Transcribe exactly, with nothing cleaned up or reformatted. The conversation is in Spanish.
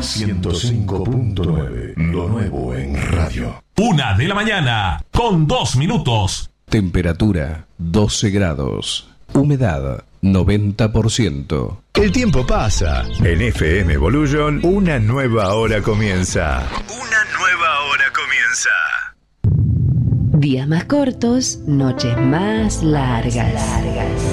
ciento cinco punto nueve. Lo nuevo en radio. Una de la mañana, con dos minutos. Temperatura doce grados. Humedad noventa por ciento. El tiempo pasa. En F M Evolution, una nueva hora comienza. Una nueva hora comienza. Días más cortos, noches más largas. largas.